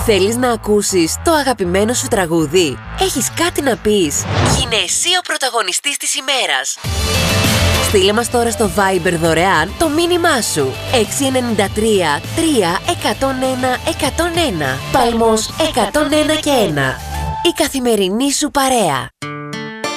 Θέλεις να ακούσεις το αγαπημένο σου τραγούδι? Έχεις κάτι να πεις? Γίνε εσύ ο πρωταγωνιστής της ημέρας. Στείλε μας τώρα στο Viber δωρεάν το μήνυμά σου. 693 3 101 101. Παλμός 101 και 1. Η καθημερινή σου παρέα.